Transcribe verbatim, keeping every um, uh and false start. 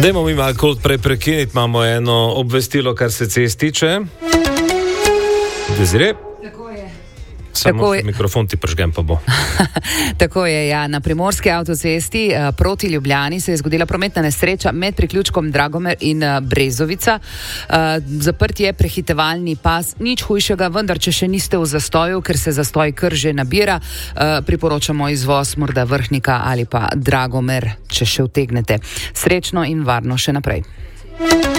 Dajmo mi malo kot prej prekiniti, imamo eno obvestilo, kar se cest tiče. Dezire? Tako je. Samo Tako je. Mikrofon ti pržgem pa bo. Tako je, ja. Na primorski avtocesti uh, proti Ljubljani se je zgodila prometna nesreča med priključkom Dragomer in uh, Brezovica. Uh, zaprt je prehitevalni pas, nič hujšega, vendar če še niste v zastoju, ker se zastoj kar že nabira, uh, priporočamo izvoz morda Vrhnika ali pa Dragomer, če še utegnete. Srečno in varno še naprej.